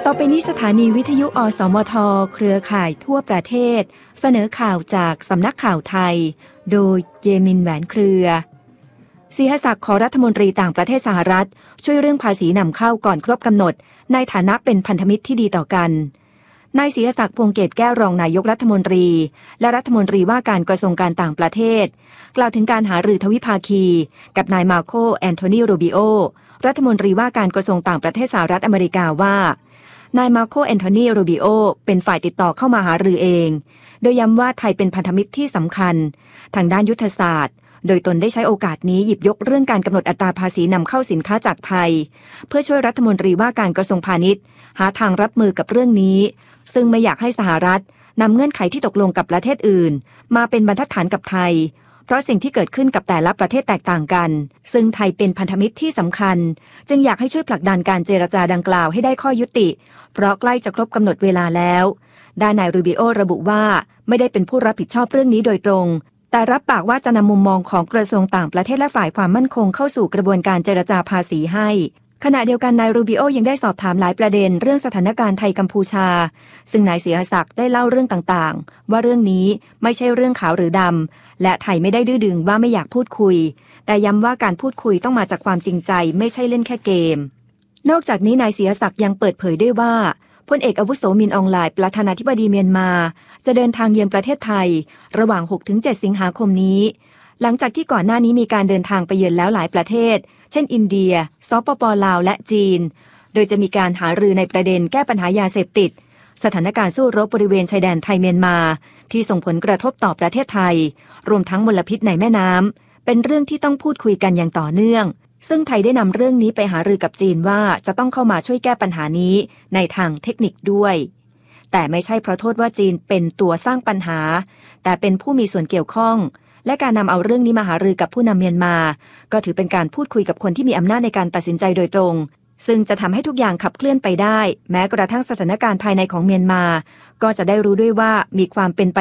ต่อไปนี้สถานีวิทยุอสมทเครือข่ายทั่วประเทศเสนอข่าวจากสำนักข่าวไทยโดยเยมินแหวนเครือศรีหศักดิ์ขอรัฐมนตรีต่างประเทศสหรัฐช่วยเรื่องภาษีนำเข้าก่อนครบกำหนดในฐานะเป็นพันธมิตรที่ดีต่อกันนายศรีหศักดิ์พวงเกตแก้วรองนายกรัฐมนตรีและรัฐมนตรีว่าการกระทรวงการต่างประเทศกล่าวถึงการหารือทวิภาคีกับนายมาโคแอนโทนีโรบิโอรัฐมนตรีว่าการกระทรวงต่างประเทศสหรัฐอเมริกาว่านายมาโคแอนโทนีโรบิโอเป็นฝ่ายติดต่อเข้ามาหารือเองโดยย้ำว่าไทยเป็นพันธมิตรที่สำคัญทางด้านยุทธศาสตร์โดยตนได้ใช้โอกาสนี้หยิบยกเรื่องการกำหนดอัตราภาษีนำเข้าสินค้าจากไทยเพื่อช่วยรัฐมนตรีว่าการกระทรวงพาณิชย์หาทางรับมือกับเรื่องนี้ซึ่งไม่อยากให้สหรัฐนำเงื่อนไขที่ตกลงกับประเทศอื่นมาเป็นบรรทัดฐานกับไทยเพราะสิ่งที่เกิดขึ้นกับแต่ละประเทศแตกต่างกันซึ่งไทยเป็นพันธมิตรที่สำคัญจึงอยากให้ช่วยผลักดันการเจรจาดังกล่าวให้ได้ข้อยุติเพราะใกล้จะครบกำหนดเวลาแล้วด้านนายรูบิโอระบุว่าไม่ได้เป็นผู้รับผิดชอบเรื่องนี้โดยตรงแต่รับปากว่าจะนำมุมมองของกระทรวงต่างประเทศและฝ่ายความมั่นคงเข้าสู่กระบวนการเจรจาภาษีให้ขณะเดียวกันนายรูบิโอยังได้สอบถามหลายประเด็นเรื่องสถานการณ์ไทยกัมพูชาซึ่งนายศรีหศักดิ์ได้เล่าเรื่องต่างๆว่าเรื่องนี้ไม่ใช่เรื่องขาวหรือดำและไทยไม่ได้ดื้อดึงว่าไม่อยากพูดคุยแต่ย้ำว่าการพูดคุยต้องมาจากความจริงใจไม่ใช่เล่นแค่เกมนอกจากนี้นายศรีหศักดิ์ยังเปิดเผยด้วยว่าพลเอกอาวุโสมินอองหลายประธานาธิบดีเมียนมาจะเดินทางเยือนประเทศไทยระหว่าง 6-7 สิงหาคมนี้หลังจากที่ก่อนหน้านี้มีการเดินทางไปเยือนแล้วหลายประเทศเช่นอินเดียสปป.ลาวและจีนโดยจะมีการหารือในประเด็นแก้ปัญหายาเสพติดสถานการณ์สู้รบบริเวณชายแดนไทยเมียนมาที่ส่งผลกระทบต่อประเทศไทยรวมทั้งมลพิษในแม่น้ำเป็นเรื่องที่ต้องพูดคุยกันอย่างต่อเนื่องซึ่งไทยได้นำเรื่องนี้ไปหารือกับจีนว่าจะต้องเข้ามาช่วยแก้ปัญหานี้ในทางเทคนิคด้วยแต่ไม่ใช่เพราะโทษว่าจีนเป็นตัวสร้างปัญหาแต่เป็นผู้มีส่วนเกี่ยวข้องและการนำเอาเรื่องนี้มาหารือกับผู้นำเมียนมาก็ถือเป็นการพูดคุยกับคนที่มีอำนาจในการตัดสินใจโดยตรงซึ่งจะทำให้ทุกอย่างขับเคลื่อนไปได้แม้กระทั่งสถานการณ์ภายในของเมียนมาก็จะได้รู้ด้วยว่ามีความเป็นไป